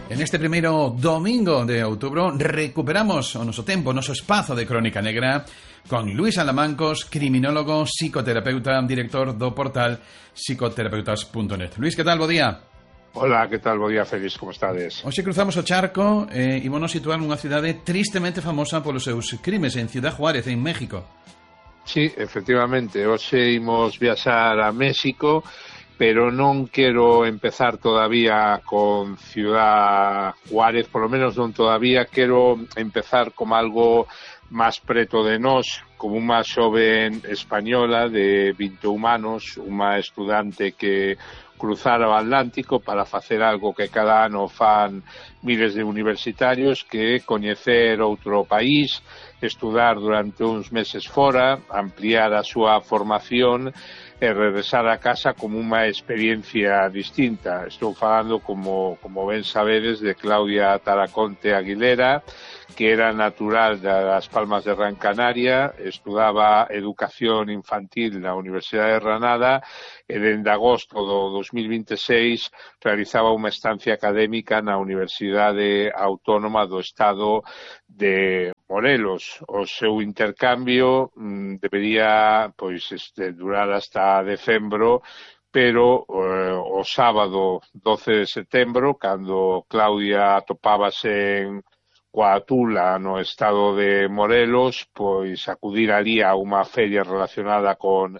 Neste primeiro domingo de outubro recuperamos o noso tempo, o noso espazo de Crónica Negra con Luís Alamancos, criminólogo, psicoterapeuta, director do portal psicoterapeutas.net. Luís, que tal? Bo día. Hola, que tal? Bo día, Félix, como estades? Hoxe cruzamos o charco e ímonos situar nunha cidade tristemente famosa polos seus crimes, en Ciudad Juárez, en México. Sí, efectivamente, hoxe imos viaxar a México, pero non quero empezar todavía con Ciudad Juárez, por lo menos non todavía, quero empezar como algo máis preto de nós, como unha xoven española de 21 anos, unha estudante que cruzara o Atlántico para facer algo que cada ano fan miles de universitarios, que é coñecer outro país, estudar durante uns meses fora, ampliar a súa formación e regresar a casa como unha experiencia distinta. Estou falando, como ben sabedes, de Claudia Taraconte Aguilera, que era natural das Palmas de Gran Canaria, estudaba educación infantil na Universidade de Granada e dende agosto do 2026 realizaba unha estancia académica na Universidade Autónoma do Estado de Morelos. O seu intercambio debería durar hasta decembro, pero o sábado 12 de setembro, cando Claudia atopábase en Coatula, no estado de Morelos, pois acudir ali a unha feria relacionada con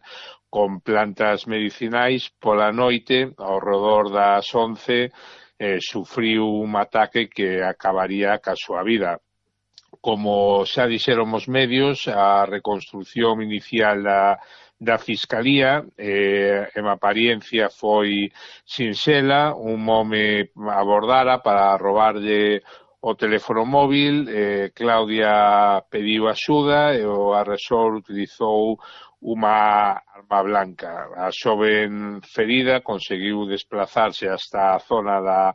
plantas medicinais. Pola noite, ao redor das 11, sufriu un ataque que acabaría ca súa vida. Como xa dixeron os medios, a reconstrucción inicial da Fiscalía en apariencia foi sinxela. Un home abordara para robarlle o teléfono móvil, Claudia pediu axuda e o agresor utilizou unha arma blanca. A xoven ferida conseguiu desplazarse hasta a zona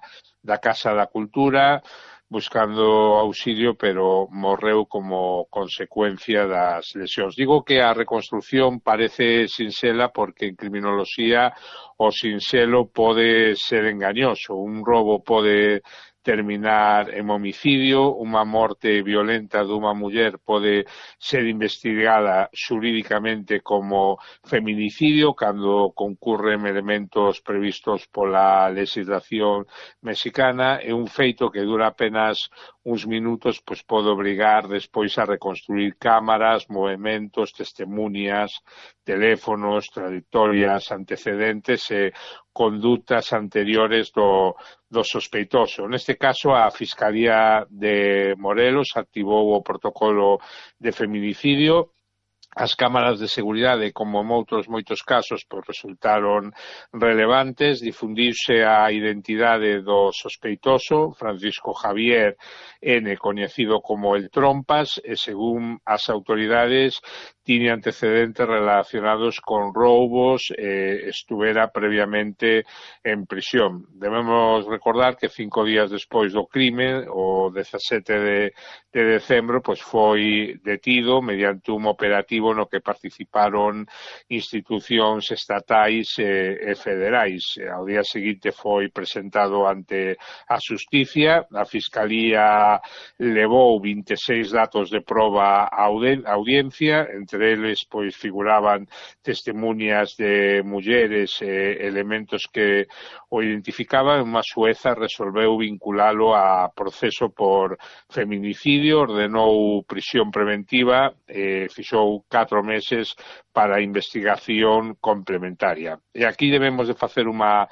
da Casa da Cultura buscando auxilio, pero morreu como consecuencia das lesións. Digo que a reconstrucción parece sinxela porque en criminoloxía o sinxelo pode ser engañoso. Un robo pode terminar en homicidio, unha morte violenta dunha muller pode ser investigada xurídicamente como feminicidio cando concurren elementos previstos pola legislación mexicana, e un feito que dura apenas uns minutos pode obrigar despois a reconstruir cámaras, movementos, testemunias, teléfonos, trayectorias, antecedentes e condutas anteriores do sospeitoso. Neste caso, a Fiscalía de Morelos activou o protocolo de feminicidio. As cámaras de seguridade, como en moitos casos, resultaron relevantes. Difundiuse a identidade do sospeitoso, Francisco Javier N., coñecido como el Trompas, e según as autoridades tiña antecedentes relacionados con roubos e estuvera previamente en prisión. Debemos recordar que 5 días despois do crime, o 17 de decembro, foi detido mediante un operativo no que participaron institucións estatais e federais. Ao día seguinte foi presentado ante a Xusticia. A Fiscalía levou 26 datos de proba á audiencia, entre eles figuraban testemunias de mulleres e elementos que o identificaban. Unha xueza resolveu vinculalo a proceso por feminicidio, ordenou prisión preventiva e fixou 4 meses para a investigación complementaria. E aquí debemos de facer unha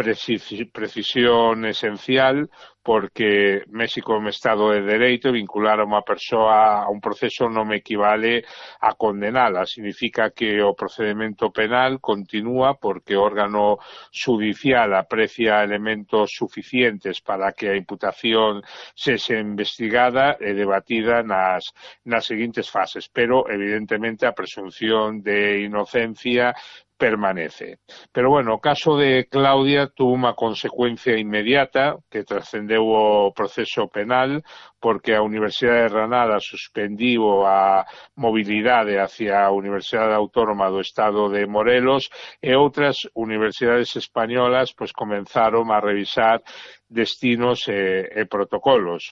precisión esencial, porque México é un estado de dereito, vincular a unha persoa a un proceso non me equivale a condenala. Significa que o procedimento penal continúa porque o órgano judicial aprecia elementos suficientes para que a imputación sexa investigada e debatida nas seguintes fases, pero evidentemente a presunción de inocencia permanece. Pero bueno, o caso de Claudia tuvo unha consecuencia inmediata que trascendeu o proceso penal, porque a Universidade de Granada suspendiu a mobilidade hacia a Universidade Autónoma do Estado de Morelos e outras universidades españolas pois comenzaron a revisar destinos e protocolos.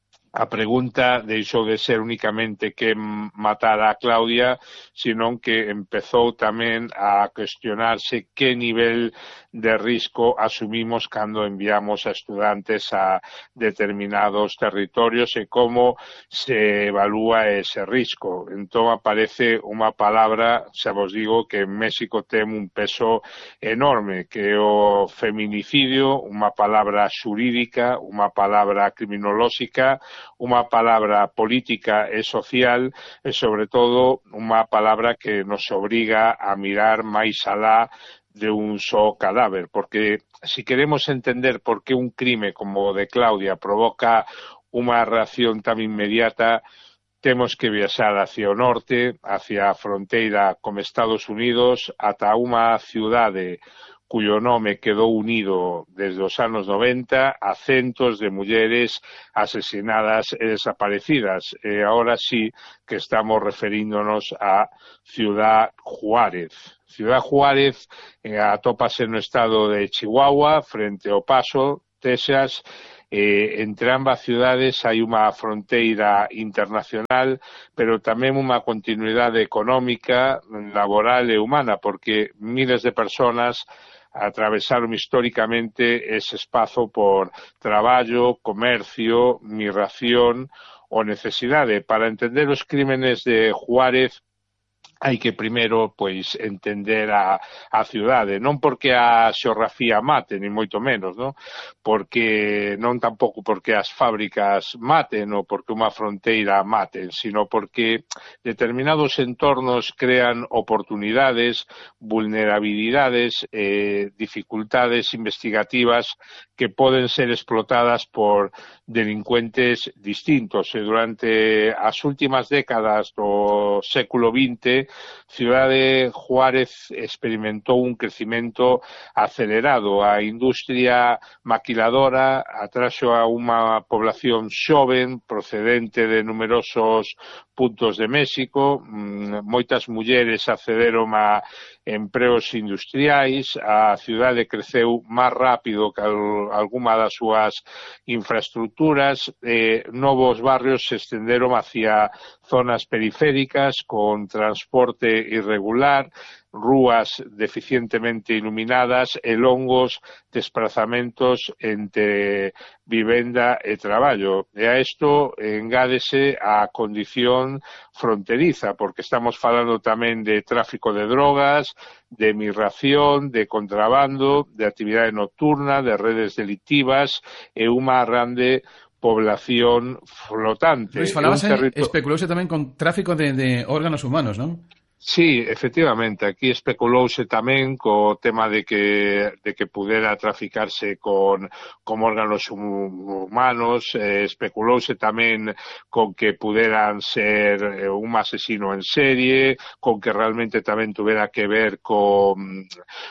A pregunta deixou de ser únicamente que matara a Claudia, senón que empezou tamén a cuestionarse que nivel de risco asumimos cando enviamos a estudantes a determinados territorios e como se evalúa ese risco. Entón aparece unha palabra, xa vos digo, que en México ten un peso enorme, que é o feminicidio, unha palabra xurídica, unha palabra criminolóxica, unha palabra política e social e, sobre todo, unha palabra que nos obriga a mirar máis alá de un só cadáver, porque si queremos entender por que un crime como o de Claudia provoca unha reacción tan inmediata, temos que viaxar hacia o norte, hacia a fronteira con Estados Unidos, ata unha ciudade cuyo nome quedou unido desde os anos 90 a centos de mulleres asesinadas e desaparecidas. E agora sí que estamos referíndonos a Ciudad Juárez. Ciudad Juárez atópase no estado de Chihuahua, frente ao Paso, Texas. Entre ambas ciudades hai unha fronteira internacional, pero tamén unha continuidade económica, laboral e humana, porque miles de personas atravesaron históricamente ese espazo por traballo, comercio, migración ou necesidade. Para entender os crímenes de Juárez hai que primeiro pois entender a ciudade, non porque a xeografía mate, ni moito menos, non? Porque non tampouco porque as fábricas maten ou porque unha fronteira maten, sino porque determinados entornos crean oportunidades, vulnerabilidades, dificultades investigativas que poden ser explotadas por delincuentes distintos. E durante as últimas décadas do século XX, Ciudad Juárez experimentou un crecimento acelerado. A industria maquiladora atraxo a unha población xoven procedente de numerosos puntos de México. Moitas mulleres accederon a empregos industriais. A cidade creceu máis rápido que algunha das súas infraestructuras. Novos barrios se estenderon hacia zonas periféricas con transporte irregular, rúas deficientemente iluminadas e longos desplazamentos entre vivenda e traballo. E a isto engádese a condición fronteriza, porque estamos falando tamén de tráfico de drogas, de migración, de contrabando, de actividade nocturna, de redes delictivas e unha grande población flotante. Luis, especulouse tamén con tráfico de órganos humanos, non? Sí, efectivamente, aquí especulouse tamén co tema de que pudera traficarse con órganos humanos, especulouse tamén con que puderan ser un asesino en serie, con que realmente tamén tuvera que ver con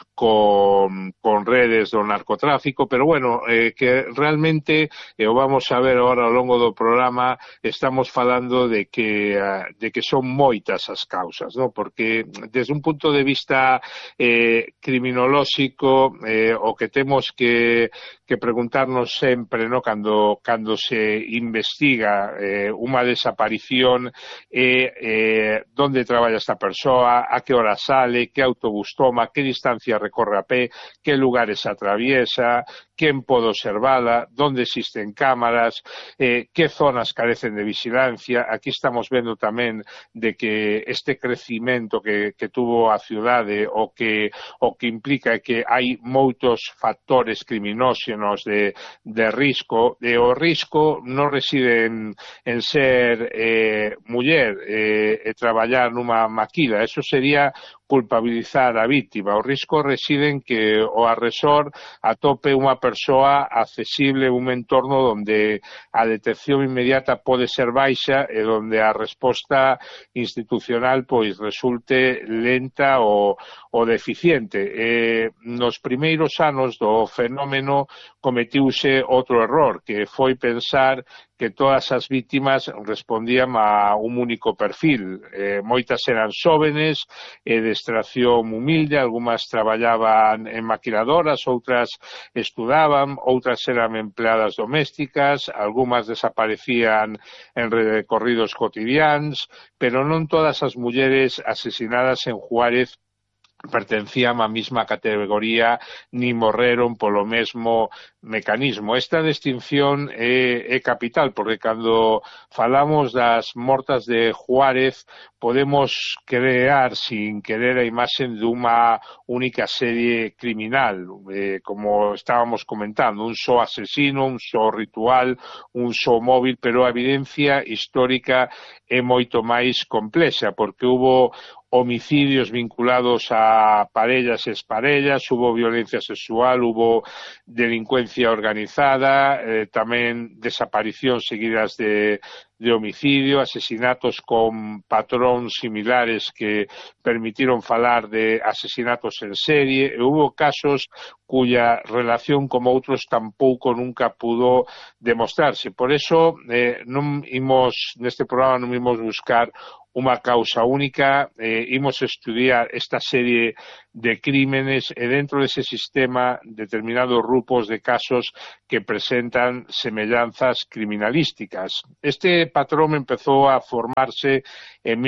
redes do narcotráfico, pero bueno, que realmente, o vamos a ver agora ao longo do programa, estamos falando de que son moitas as causas, non? Porque desde un punto de vista criminolóxico o que temos que preguntarnos sempre, no, cando se investiga unha desaparición onde traballa esta persoa, a que hora sale, que autobús toma, que distancia recorre a pé, que lugares atraviesa, quen pode observala, onde existen cámaras, que zonas carecen de vigilancia. Aquí estamos vendo tamén de que este crecimento que tuvo a ciudade o que implica que hai moitos factores criminóxenos de risco, e o risco non reside en ser muller e traballar nunha maquila. Eso sería culpabilizar a víctima. O risco reside en que o agresor atope unha persoa accesible en un entorno onde a detección inmediata pode ser baixa e onde a resposta institucional pois resulte lenta ou deficiente. Nos primeiros anos do fenómeno cometiuse outro error, que foi pensar que todas as vítimas respondían a un único perfil. Moitas eran xóvenes de extracción humilde, algunhas traballaban en maquiladoras, outras estudaban, outras eran empleadas domésticas, algunhas desaparecían en recorridos cotidianos, pero non todas as mulleres asesinadas en Juárez pertencían á mesma categoría ni morreron polo mesmo mecanismo. Esta distinción é capital, porque cando falamos das mortas de Juárez podemos crear sin querer a imaxe dunha única serie criminal, como estábamos comentando, un só asesino, un só ritual, un só móvil, pero a evidencia histórica é moito máis complexa, porque hubo homicidios vinculados a parellas e exparellas, hubo violencia sexual, hubo delincuencia organizada, tamén desaparicións seguidas de homicidio, asesinatos con patróns similares que permitiron falar de asesinatos en serie, e hubo casos cuya relación como outros tampouco nunca pudo demostrarse. Por eso, neste programa non imos buscar unha causa única, imos estudiar esta serie de crímenes e dentro dese sistema determinados grupos de casos que presentan semellanzas criminalísticas. Este patrón empezou a formarse en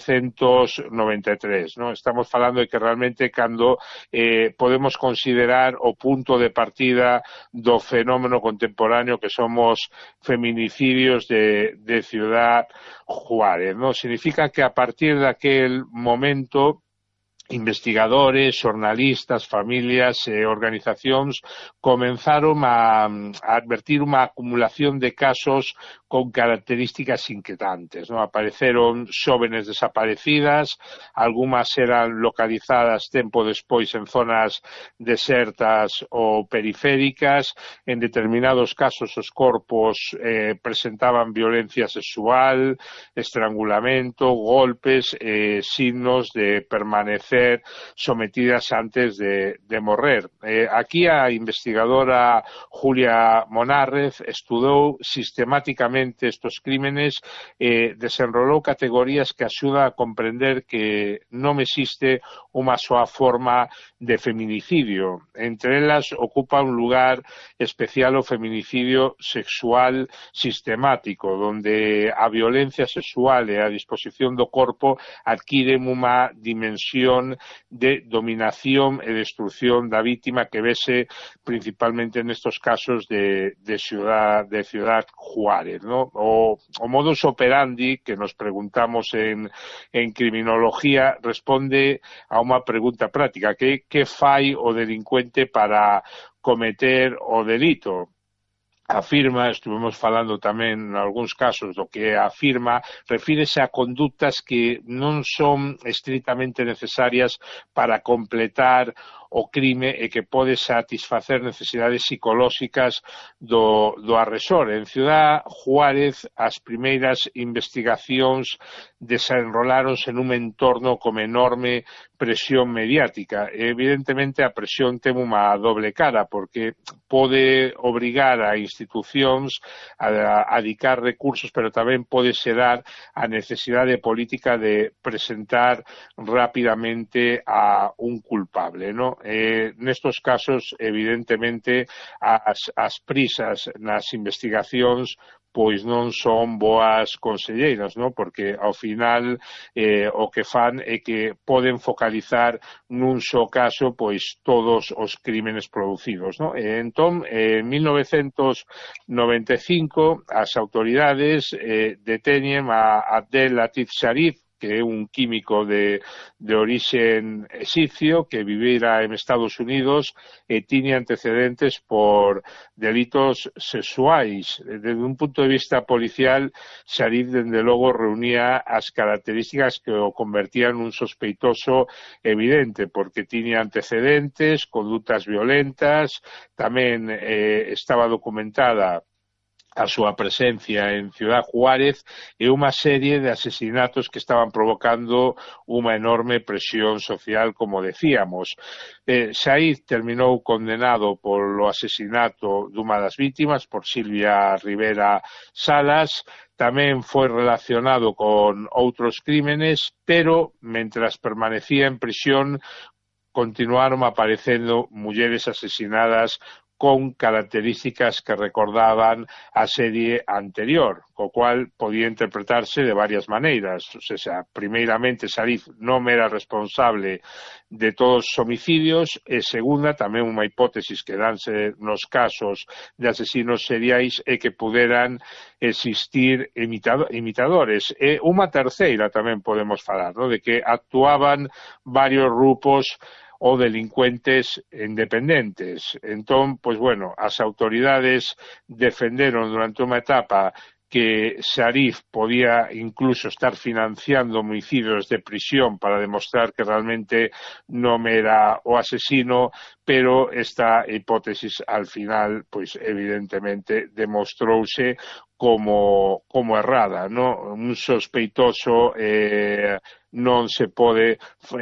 1993, ¿no? Estamos falando de que realmente cando podemos considerar o punto de partida do fenómeno contemporáneo que somos feminicidios de Ciudad Juárez, ¿no? Significa que a partir de aquel momento investigadores, xornalistas, familias e organizacións comenzaron a advertir unha acumulación de casos con características inquietantes, ¿no? Apareceron xóvenes desaparecidas, algunhas eran localizadas tempo despois en zonas desertas ou periféricas, en determinados casos os corpos presentaban violencia sexual, estrangulamento, golpes, signos de permanecer sometidas antes de morrer. Aquí a investigadora Julia Monárrez estudou sistemáticamente estos crímenes, desenrolou categorías que axuda a comprender que non existe unha soa forma de feminicidio. Entre elas ocupa un lugar especial o feminicidio sexual sistemático, donde a violencia sexual e a disposición do corpo adquiren unha dimensión de dominación e destrucción da vítima que vese principalmente nestos casos de Ciudad Juárez, ¿no? O modus operandi que nos preguntamos en criminología responde a unha pregunta práctica: que fai o delincuente para cometer o delito? Afirma, estuvemos falando tamén en algúns casos do que afirma, refírese a conductas que non son estritamente necesarias para completar o crime e que pode satisfacer necesidades psicolóxicas do agresor. En Ciudad Juárez as primeiras investigacións desenroláronse nun entorno con enorme presión mediática. Evidentemente a presión ten unha doble cara, porque pode obrigar a institucións a dedicar recursos, pero tamén pode dar a necesidade política de presentar rapidamente a un culpable, ¿no? Nestos casos, evidentemente, as prisas nas investigacións pois non son boas conselleiras, ¿no? Porque ao final o que fan é que poden focalizar nun só caso pois todos os crímenes producidos, ¿no? Entón, en 1995 as autoridades deteñen a Abdel Latif Sharif, que é un químico de origen exipcio que vivira en Estados Unidos e tiña antecedentes por delitos sexuais. Desde un punto de vista policial, Sharif, dende logo, reunía as características que o convertían nun sospeitoso evidente, porque tiña antecedentes, condutas violentas, tamén estaba documentada a súa presencia en Ciudad Juárez e unha serie de asesinatos que estaban provocando unha enorme presión social, como decíamos. Said terminou condenado polo asesinato dunha das vítimas, por Silvia Rivera Salas. Tamén foi relacionado con outros crímenes, pero mentras permanecía en prisión continuaron aparecendo mulleres asesinadas con características que recordaban a serie anterior, co cual podía interpretarse de varias maneiras. O sea, primeiramente, Sharif non era responsable de todos os homicidios, e segunda, tamén unha hipótesis que danse nos casos de asesinos seriais é que puderan existir imitadores. E unha terceira tamén podemos falar, ¿no?, de que actuaban varios grupos ou delincuentes independentes. Entón, pois bueno, as autoridades defenderon durante unha etapa que Sharif podía incluso estar financiando homicidios de prisión para demostrar que realmente non era o asesino, pero esta hipótesis al final, pois evidentemente, demostrouse como errada, ¿no? Un sospeitoso non se pode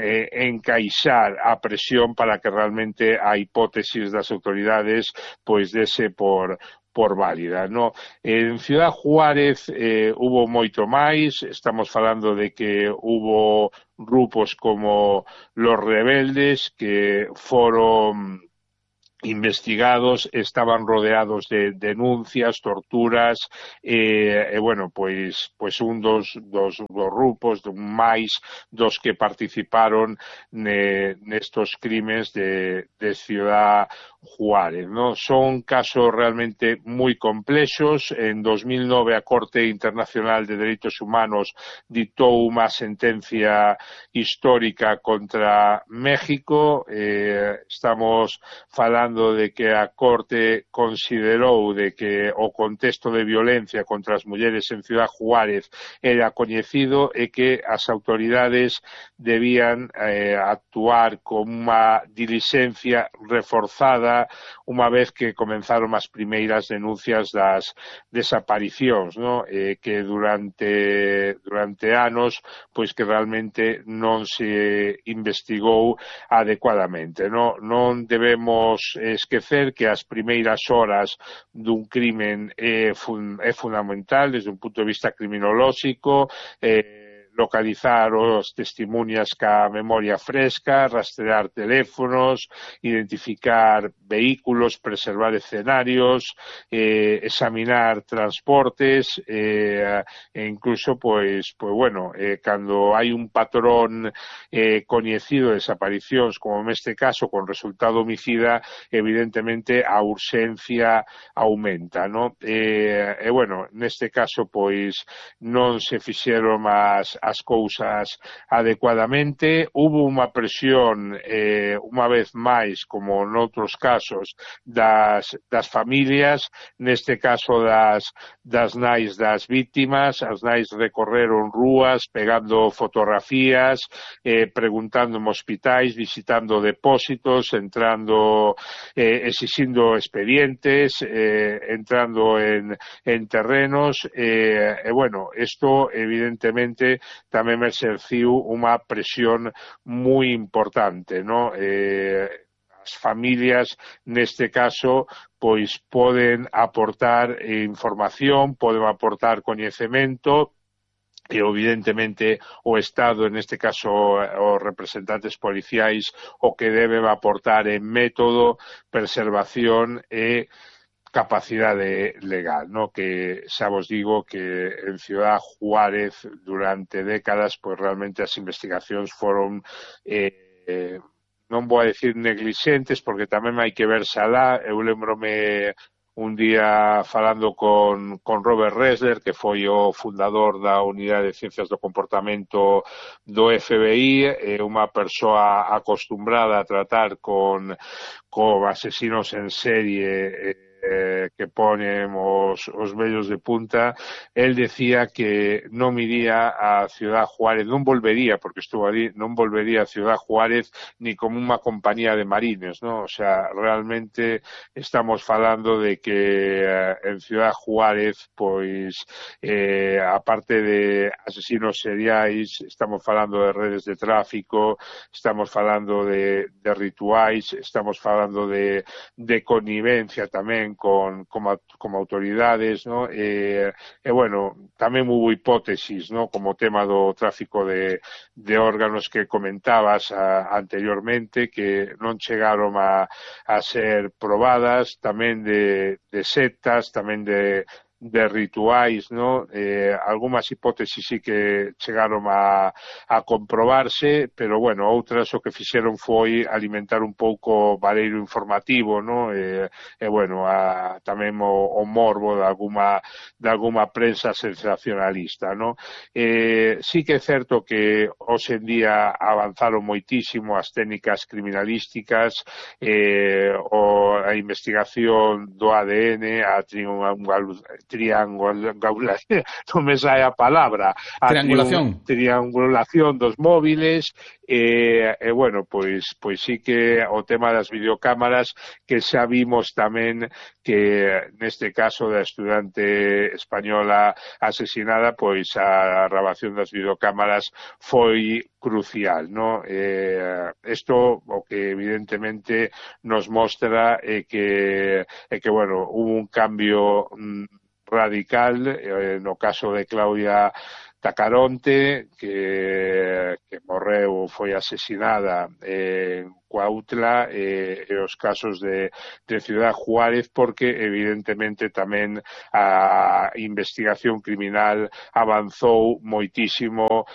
encaixar a presión para que realmente a hipótesis das autoridades pois dese por válida, ¿no? En Ciudad Juárez hubo moito máis. Estamos falando de que hubo grupos como los rebeldes que foron investigados, estaban rodeados de denuncias, torturas, e bueno, pois un dos grupos máis dos que participaron nestos crimes de Ciudad Juárez, ¿no? Son casos realmente moi complexos. En 2009 a Corte Internacional de Dereitos Humanos dictou unha sentencia histórica contra México. Estamos falando de que a Corte considerou de que o contexto de violencia contra as mulleres en Ciudad Juárez era coñecido e que as autoridades debían actuar con unha diligencia reforzada unha vez que comenzaron as primeiras denuncias das desaparicións, ¿no? Que durante anos pois que realmente non se investigou adecuadamente, ¿no? Non debemos esquecer que as primeiras horas dun crimen é fundamental desde un punto de vista criminolóxico, localizar os testimonias ca memoria fresca, rastrear teléfonos, identificar vehículos, preservar escenarios, examinar transportes, e incluso, bueno, cando hai un patrón coñecido de desaparicións, como neste caso con resultado homicida, evidentemente a urxencia aumenta, ¿no? E bueno, neste caso, pois non se fixeron as cousas adecuadamente. Hubo unha presión, unha vez máis, como noutros casos, das familias, neste caso das nais das vítimas. As nais recorreron rúas, pegando fotografías, preguntando en hospitais, visitando depósitos, entrando, exixindo expedientes, entrando en terrenos, e bueno, isto evidentemente tamén me exerciu unha presión moi importante, ¿no? As familias, neste caso, pois poden aportar información, poden aportar coñecemento, e evidentemente o Estado, neste caso os representantes policiais, o que deben aportar en método, preservación e capacidade legal, ¿no? Que xa vos digo que en Ciudad Juárez durante décadas pois realmente as investigacións foron non vou a decir neglixentes, porque tamén hai que verse alá. Eu lembrome un día falando con Robert Ressler, que foi o fundador da Unidade de Ciencias do Comportamento do FBI, unha persoa acostumbrada a tratar con asesinos en serie que ponen os vellos de punta. Él decía que non iría a Ciudad Juárez, non volvería, porque estuvo ali, non volvería a Ciudad Juárez ni como unha compañía de marines, ¿no? O sea, realmente estamos falando de que en Ciudad Juárez, pois, aparte de asesinos seriais, estamos falando de redes de tráfico, estamos falando de rituais, estamos falando de connivencia tamén como autoridades, ¿no? Bueno, tamén hubo hipótesis, ¿no? Como tema do tráfico de órganos que comentabas anteriormente, que non chegaron a ser probadas, tamén de sectas, tamén de rituais, ¿no? Algunhas hipótesis sí que chegaron a comprobarse, pero bueno, outras o que fixeron foi alimentar un pouco o vareiro informativo, ¿no? Bueno, tamén o morbo de alguma prensa sensacionalista, ¿no? Sí que é certo que hoxe en día avanzaron moitísimo as técnicas criminalísticas, a investigación do ADN, a non me sae a palabra, triangulación dos móviles, bueno, pois sí que o tema das videocámaras, que xa vimos tamén que neste caso da estudante española asesinada, pois a grabación das videocámaras foi crucial, ¿no? Isto o que evidentemente nos mostra que bueno, hubo un cambio radical, no caso de Claudia Tacaronte, que morreu, foi asesinada en Cuautla, e os casos de Ciudad Juárez, porque evidentemente tamén a investigación criminal avanzou moitísimo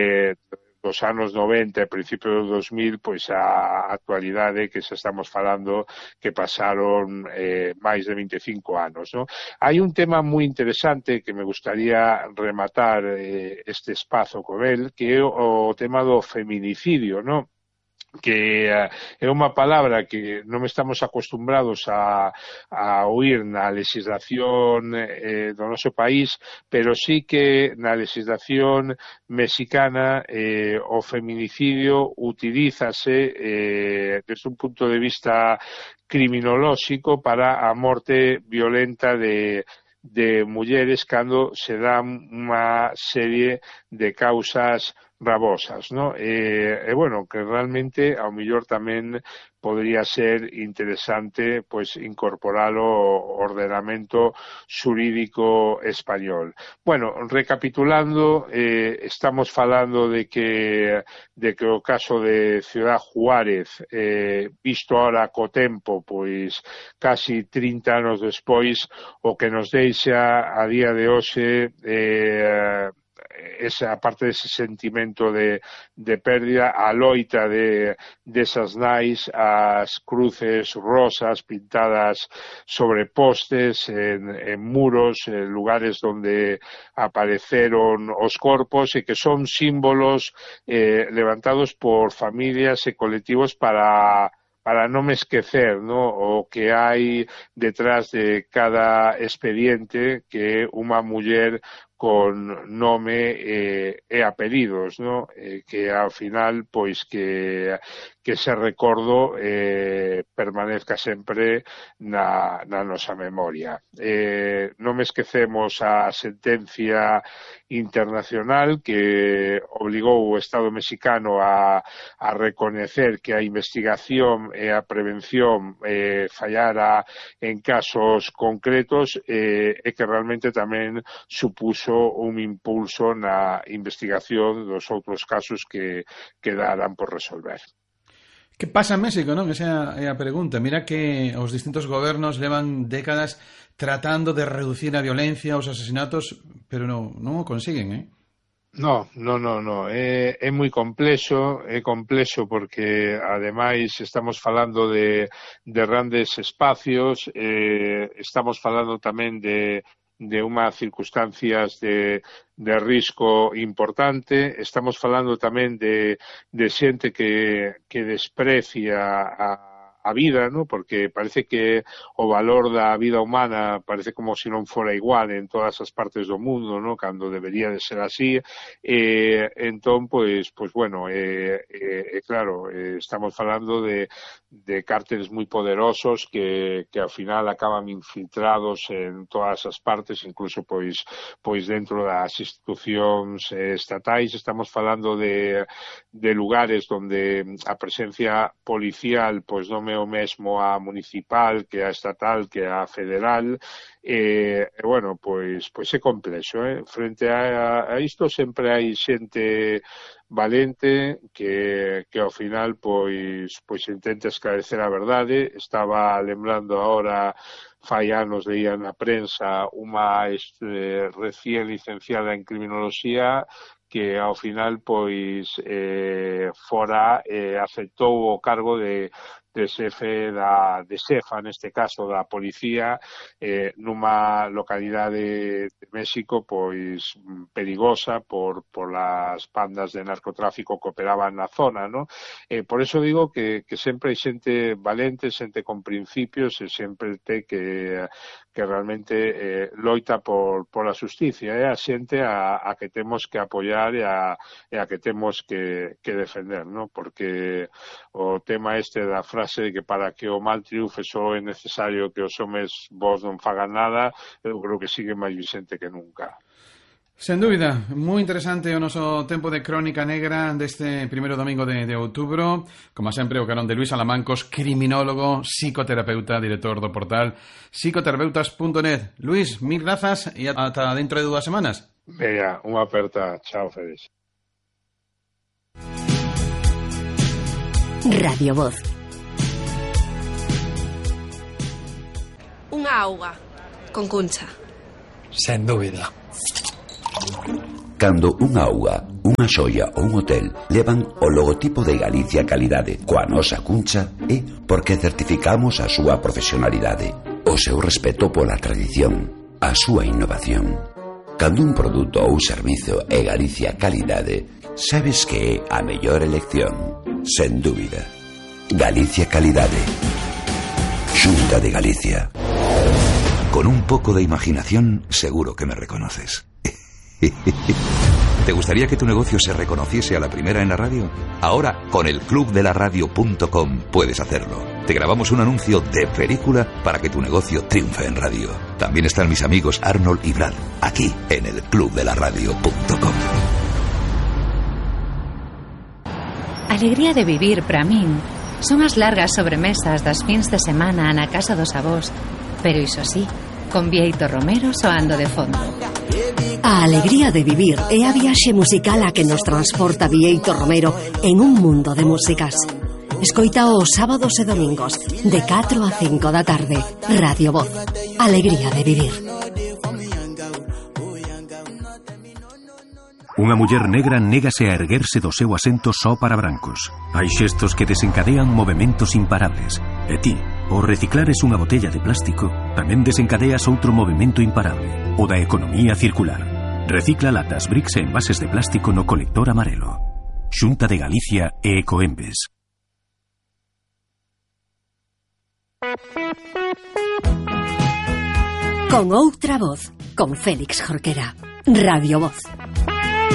dos anos 90 e principios do 2000, pois a actualidade que xa estamos falando que pasaron máis de 25 anos, ¿no? Hai un tema moi interesante que me gustaría rematar este espazo con el, que é o tema do feminicidio, ¿no? Que é unha palabra que non estamos acostumbrados a oír na legislación do noso país, pero sí que na legislación mexicana o feminicidio utilízase desde un punto de vista criminolóxico para a morte violenta de mulleres cando se dan unha serie de causas gravosas, ¿no? Bueno, que realmente ao mellor tamén podría ser interesante pois incorporalo ao ordenamento xurídico español. Bueno, recapitulando, estamos falando de que o caso de Ciudad Juárez, visto ahora co tempo, pois casi 30 anos despois, o que nos deixa a día de hoxe esa parte dese sentimento de pérdida, a loita desas nais, as cruces rosas pintadas sobre postes, en muros, en lugares donde apareceron os corpos, e que son símbolos levantados por familias e colectivos para non esquecer, ¿no? O que hai detrás de cada expediente, que é unha muller con nome e apelidos, ¿no? Que ao final, pois que ese recordo permanezca sempre na nosa memoria. Non esquecemos a sentencia internacional que obligou o Estado mexicano a recoñecer que a investigación e a prevención fallara en casos concretos, e que realmente tamén supuso un impulso na investigación dos outros casos que quedaran por resolver. Que pasa en México, non? Esa é a pregunta. Mira que os distintos gobernos levan décadas tratando de reducir a violencia, os asesinatos, pero non o consiguen, No, é moi complexo porque ademais estamos falando de grandes espacios, estamos falando tamén de unhas circunstancias de risco importante, estamos falando tamén de xente que desprecia a vida, ¿no? Porque parece que o valor da vida humana parece como se non fora igual en todas as partes do mundo, ¿no? Cando debería de ser así. Entón, pues bueno, claro, estamos falando de cárteles moi poderosos que ao final acaban infiltrados en todas as partes, incluso pois dentro das institucións estatais. Estamos falando de lugares onde a presencia policial pois non é o mesmo a municipal que a estatal que a federal. Bueno, pois é complexo, frente a isto sempre hai xente valente que ao final pois intenta esclarecer a verdade. Estaba lembrando agora, fai anos leía na prensa unha recién licenciada en criminoloxía que ao final pois aceptou o cargo de xefa neste caso da policía nunha localidade de México pois perigosa por las bandas de narcotráfico que operaban na zona, ¿no? Por eso digo que sempre hai xente valente, xente con principios e sempre te que realmente loita por a xusticia, a xente a que temos que apoiar e a que temos que defender, ¿no? Porque o tema da frase de que para que o mal triunfe só é necesario que os homes vos non fagan nada, eu creo que sigue máis vigente que nunca. Sen dúbida, moi interesante o noso tempo de Crónica Negra deste primeiro domingo de outubro. Como sempre, o carón de Luís Alamancos, criminólogo, psicoterapeuta, director do portal psicoterapeutas.net. Luís, mil grazas e ata dentro de 2 semanas. Venga, unha aperta. Chao, Félix. Radio Voz. Unha auga con Cuncha. Sen dúbida. Cando unha auga, unha xoia ou un hotel levan o logotipo de Galicia Calidade coa nosa Cuncha é porque certificamos a súa profesionalidade, o seu respeto pola tradición, a súa innovación. Cando un produto ou servizo é Galicia Calidade, sabes que é a mellor elección, sen dúbida. Galicia Calidade, Xunta de Galicia. Con un poco de imaginación, seguro que me reconoces. ¿Te gustaría que tu negocio se reconociese a la primera en la radio? Ahora, con el clubdelaradio.com puedes hacerlo. Te grabamos un anuncio de película para que tu negocio triunfe en radio. También están mis amigos Arnold y Brad, aquí en el clubdelaradio.com. Alegría de vivir para min son as largas sobremesas das fins de semana na casa dos avós, pero iso sí, con Bieito Romero soando de fondo. A alegría de vivir é a viaxe musical a que nos transporta Bieito Romero en un mundo de músicas. Escoita os sábados e domingos de 4 a 5 da tarde. Radio Voz. Alegría de vivir. Unha muller negra négase a erguerse do seu asento só para brancos. Hai xestos que desencadean movementos imparables. E ti, ao reciclares unha botella de plástico, tamén desencadeas outro movimento imparable, o da economía circular. Recicla latas, bricks e envases de plástico no colector amarelo. Xunta de Galicia e Ecoembes. Con outra voz, con Félix Jorquera. Radio Voz.